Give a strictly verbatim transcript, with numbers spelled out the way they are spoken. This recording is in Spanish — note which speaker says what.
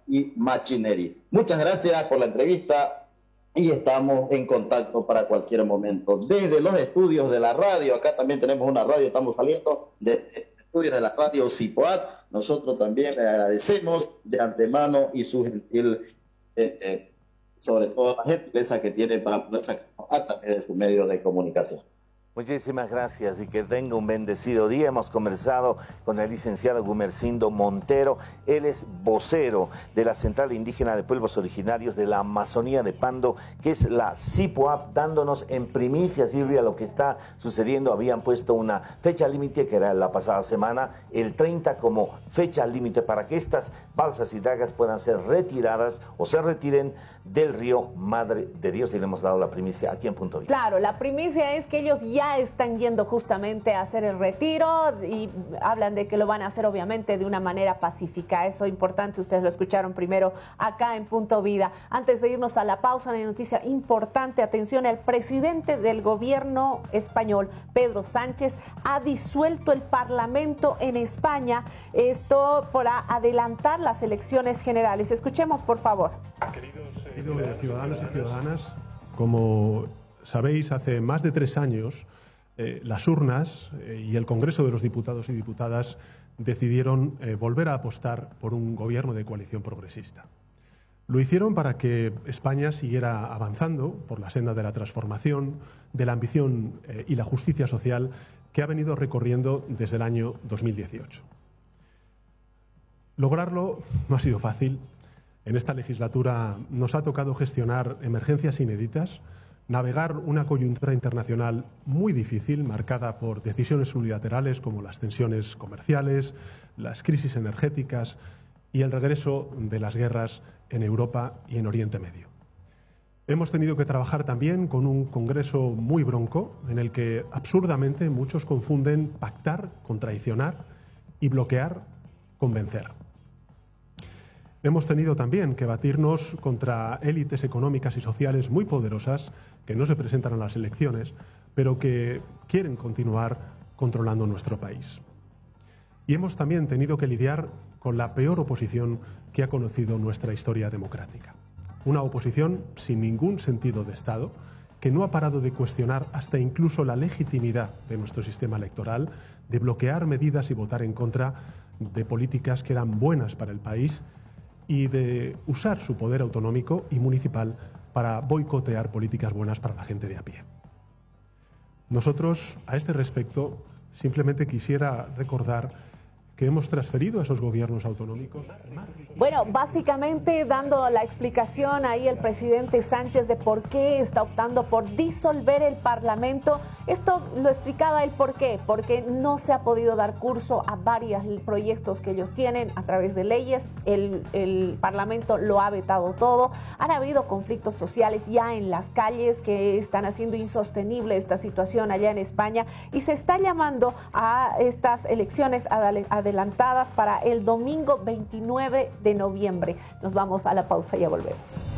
Speaker 1: y machinería. Muchas gracias por la entrevista y estamos en contacto para cualquier momento. Desde los estudios de la radio, acá también tenemos una radio, estamos saliendo de estudios de la radio Cipoat. Nosotros también le agradecemos de antemano y su gentil, eh, eh, sobre todo la gentileza que tiene para poder sacarnos a través de su medio de comunicación.
Speaker 2: Muchísimas gracias y que tenga un bendecido día. Hemos conversado con el licenciado Gumersindo Montero. Él es vocero de la Central Indígena de Pueblos Originarios de la Amazonía de Pando, que es la Cipoap, dándonos en primicia, Silvia, lo que está sucediendo. Habían puesto una fecha límite, que era la pasada semana, el treinta como fecha límite para que estas balsas y dagas puedan ser retiradas o se retiren del río Madre de Dios. Y le hemos dado la primicia aquí en Punto Vida.
Speaker 3: Claro, la primicia es que ellos ya están yendo justamente a hacer el retiro y hablan de que lo van a hacer obviamente de una manera pacífica. Eso es importante, ustedes lo escucharon primero acá en Punto Vida. Antes de irnos a la pausa, una noticia importante, atención, el presidente del gobierno español, Pedro Sánchez, ha disuelto el Parlamento en España, esto para adelantar las elecciones generales. Escuchemos, por favor.
Speaker 4: Queridos eh, ciudadanos y ciudadanas, como sabéis, hace más de tres años eh, las urnas eh, y el Congreso de los Diputados y Diputadas decidieron eh, volver a apostar por un gobierno de coalición progresista. Lo hicieron para que España siguiera avanzando por la senda de la transformación, de la ambición eh, y la justicia social que ha venido recorriendo desde el año dos mil dieciocho. Lograrlo no ha sido fácil. En esta legislatura nos ha tocado gestionar emergencias inéditas, navegar una coyuntura internacional muy difícil, marcada por decisiones unilaterales como las tensiones comerciales, las crisis energéticas y el regreso de las guerras en Europa y en Oriente Medio. Hemos tenido que trabajar también con un Congreso muy bronco, en el que absurdamente muchos confunden pactar con traicionar y bloquear con vencer. Hemos tenido también que batirnos contra élites económicas y sociales muy poderosas que no se presentan a las elecciones, pero que quieren continuar controlando nuestro país. Y hemos también tenido que lidiar con la peor oposición que ha conocido nuestra historia democrática. Una oposición sin ningún sentido de Estado, que no ha parado de cuestionar hasta incluso la legitimidad de nuestro sistema electoral, de bloquear medidas y votar en contra de políticas que eran buenas para el país y de usar su poder autonómico y municipal para boicotear políticas buenas para la gente de a pie. Nosotros, a este respecto, simplemente quisiera recordar que hemos transferido a esos gobiernos autonómicos.
Speaker 3: Bueno, básicamente dando la explicación ahí el presidente Sánchez de por qué está optando por disolver el Parlamento. Esto lo explicaba él por qué, porque no se ha podido dar curso a varios proyectos que ellos tienen a través de leyes. El, el Parlamento lo ha vetado todo. Han habido conflictos sociales ya en las calles que están haciendo insostenible esta situación allá en España y se está llamando a estas elecciones adelantadas adelantadas para el domingo veintinueve de noviembre. Nos vamos a la pausa y ya volvemos.